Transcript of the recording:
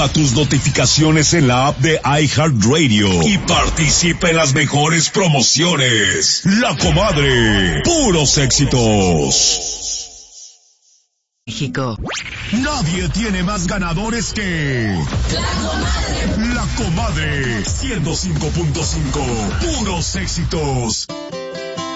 Activa tus notificaciones en la app de iHeartRadio y participa en las mejores promociones. La Comadre, puros éxitos. México. Nadie tiene más ganadores que La Comadre 105.5, puros éxitos.